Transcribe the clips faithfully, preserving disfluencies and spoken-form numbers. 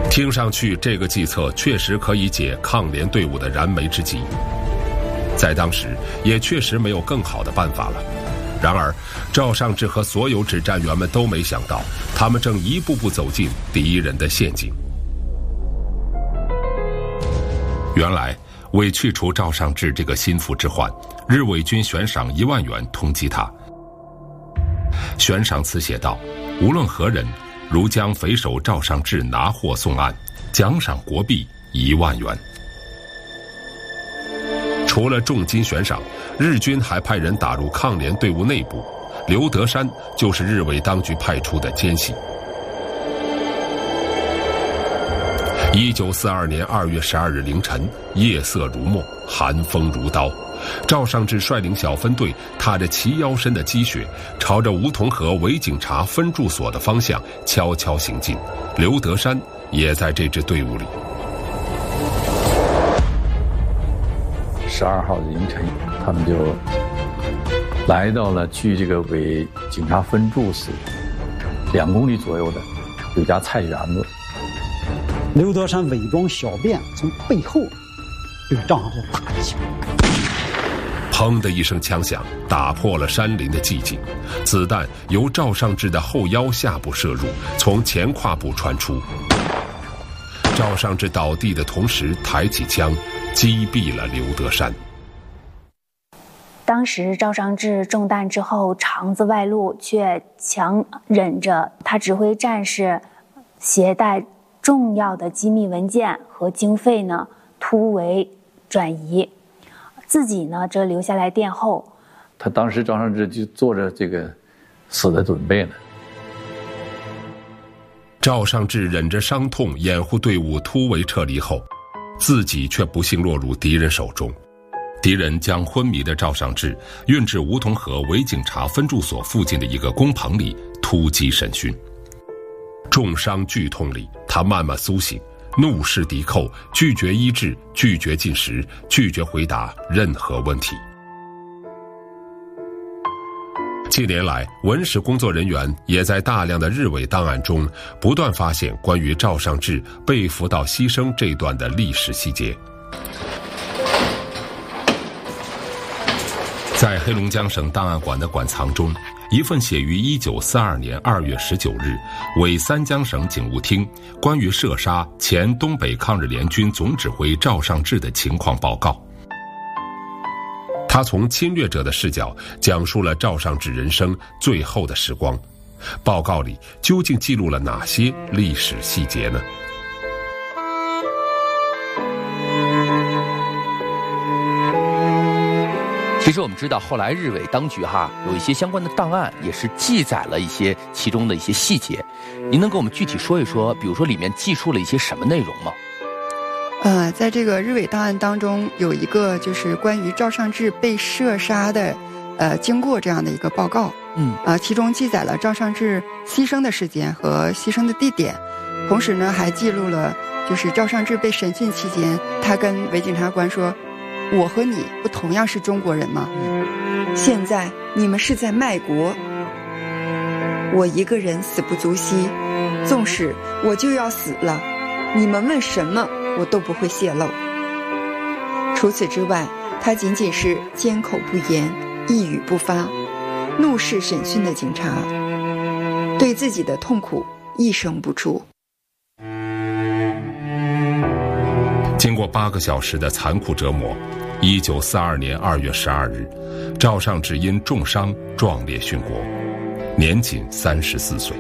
听上去，这个计策确实可以解抗联队伍的燃眉之急。在当时，也确实没有更好的办法了。然而，赵尚志和所有指战员们都没想到，他们正一步步走进敌人的陷阱。原来，为去除赵尚志这个心腹之患，日伪军悬赏一万元通缉他。悬赏词写道：无论何人，如将匪首赵尚志拿获送案，奖赏国币一万元。除了重金悬赏，日军还派人打入抗联队伍内部，刘德山就是日伪当局派出的奸细。一九四二年二月十二日凌晨，夜色如墨，寒风如刀。赵尚志率领小分队，踏着齐腰深的积雪，朝着梧桐河伪警察分驻所的方向悄悄行进。刘德山也在这支队伍里。 十二号的凌晨，他们就来到了距这个伪警察分驻所两公里左右的有家菜园子。 刘德山伪装小便，从背后对赵尚志打了起来。 砰的一声枪响，打破了山林的寂静。子弹由赵尚志的后腰下部射入，从前胯部穿出。赵尚志倒地的同时，抬起枪，击毙了刘德山。 当时赵尚志中弹之后肠子外露，却强忍着他指挥战士携带重要的机密文件和经费呢突围转移，自己呢则留下来殿后。 他当时赵尚志就做着这个死的准备呢。 赵尚志忍着伤痛掩护队伍突围撤离后，自己却不幸落入敌人手中。敌人将昏迷的赵尚志运至梧桐河伪警察分驻所附近的一个工棚里突击审讯。重伤剧痛里，他慢慢苏醒，怒视敌寇，拒绝医治，拒绝进食，拒绝回答任何问题。近年来，文史工作人员也在大量的日伪档案中不断发现关于赵尚志被俘到牺牲这段的历史细节。在黑龙江省档案馆的馆藏中，一份写于一九四二年二月十九日伪三江省警务厅关于射杀前东北抗日联军总指挥赵尚志的情况报告。他从侵略者的视角讲述了赵尚志人生最后的时光。报告里究竟记录了哪些历史细节呢？ 其实我们知道，后来日伪当局哈有一些相关的档案，也是记载了一些其中的一些细节。您能给我们具体说一说，比如说里面记述了一些什么内容吗？ 呃，在这个日伪档案当中，有一个就是关于赵尚志被射杀的，呃，经过这样的一个报告。嗯，啊、呃，其中记载了赵尚志牺牲的时间和牺牲的地点，同时呢，还记录了就是赵尚志被审讯期间，他跟伪检察官说：“我和你不同样是中国人吗？现在你们是在卖国，我一个人死不足惜，纵使我就要死了，你们问什么我都不会泄露。”除此之外，他仅仅是缄口不言，一语不发，怒视审讯的警察，对自己的痛苦一声不出。 经过八个小时的残酷折磨，一九四二年二月十二日，赵尚志因重伤壮烈殉国，年仅三十四岁。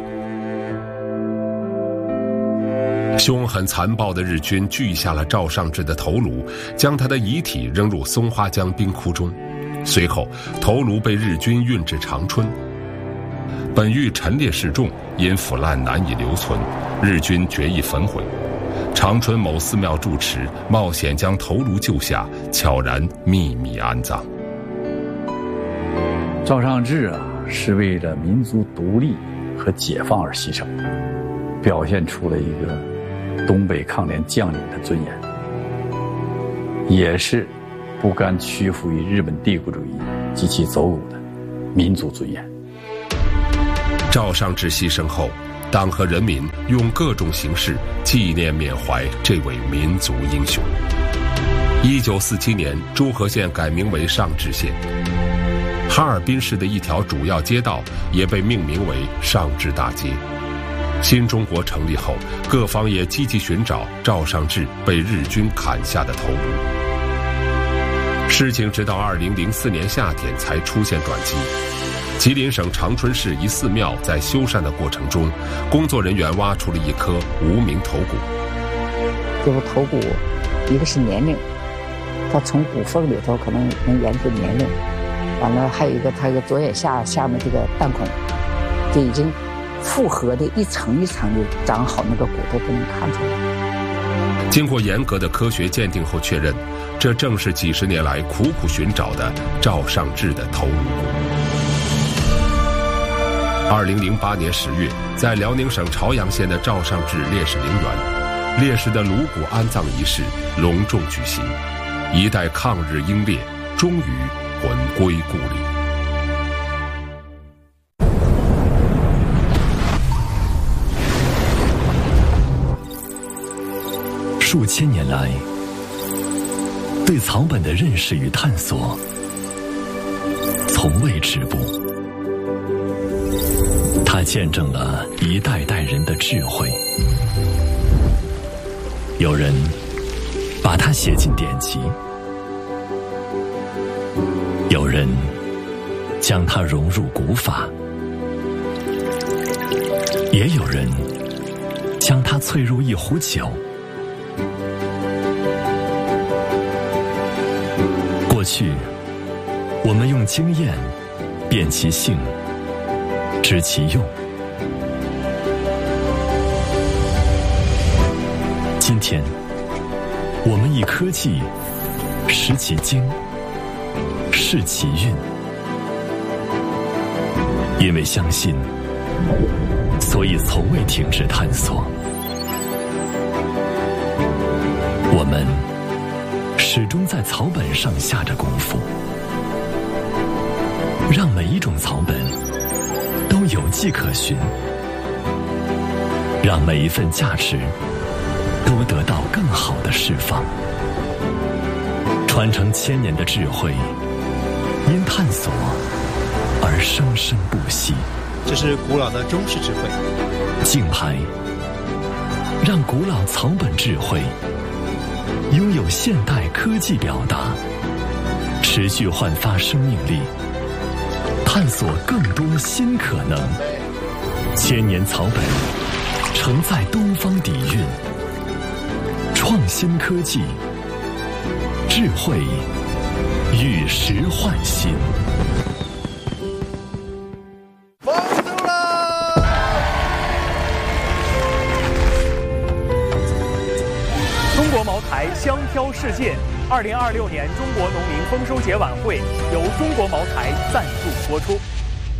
凶狠残暴的日军锯下了赵尚志的头颅，将他的遗体扔入松花江冰窟中。随后，头颅被日军运至长春。本欲陈列示众，因腐烂难以留存，日军决意焚毁。长春某寺庙住持冒险将头颅救下，悄然秘密安葬。 赵尚志啊，是为了民族独立和解放而牺牲，表现出了一个东北抗联将领的尊严，也是不甘屈服于日本帝国主义及其走狗的民族尊严。 赵尚志牺牲后， 党和人民用各种形式纪念缅怀这位民族英雄。一九四七年，诸河县改名为上治县，哈尔滨市的一条主要街道也被命名为上治大街。新中国成立后，各方也积极寻找赵尚志被日军砍下的头颅。事情直到二零零四年夏天才出现转机。吉林省长春市一寺庙在修缮的过程中，工作人员挖出了一颗无名头骨。 这个头骨，一个是年龄，它从骨缝里头可能能研出年龄，完了还有一个它这个左眼下下面这个弹孔，这已经复合的一层一层的长好，那个骨头都能看出来。 经过严格的科学鉴定后确认，这正是几十年来苦苦寻找的赵尚志的头颅骨。二零零八年十月，在辽宁省朝阳县的赵尚志烈士陵园，烈士的颅骨安葬仪式隆重举行，一代抗日英烈终于魂归故里。 数千年来，对草本的认识与探索从未止步。它见证了一代代人的智慧。有人把它写进典籍，有人将它融入古法，也有人将它萃入一壶酒。过去，我们用经验辨其性，知其用。今天，我们以科技识其精，试其韵。因为相信，所以从未停止探索。我们始终在草本上下着功夫，让每一种草本都有迹可循，让每一份价值都得到更好的释放。传承千年的智慧，因探索而生生不息。 这是古老的中式智慧。 竞拍，让古老草本智慧拥有现代科技表达，持续焕发生命力，探索更多新可能。千年草本承载东方底蕴，创新科技，智慧与时唤新。 中国茅台香飘世界，二零二六年中国农民丰收节晚会由中国茅台赞助播出。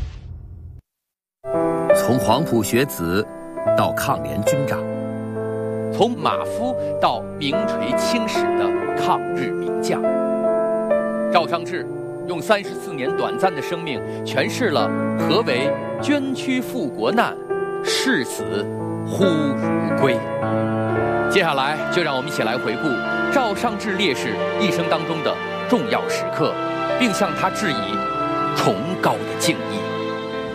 从黄埔学子到抗联军长，从马夫到名垂青史的抗日名将，赵尚志用三十四年短暂的生命诠释了何为捐躯赴国难，视死忽如归。接下来就让我们一起来回顾赵尚志烈士一生当中的重要时刻，并向他致以崇高的敬意。